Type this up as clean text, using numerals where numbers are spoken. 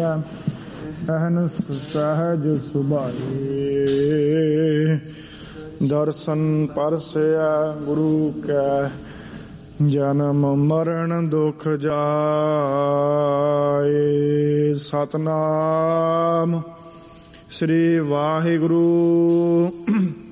ਅਹਨਸ ਸਹਿਜ ਸੁਭਾਏ। ਦਰਸ਼ਨ ਪਰਸਿਆ ਗੁਰੂ ਕੈ ਜਨਮ ਮਰਨ ਦੁਖ ਜਾਏ। ਸਤਨਾਮ ਸ੍ਰੀ ਵਾਹਿਗੁਰੂ।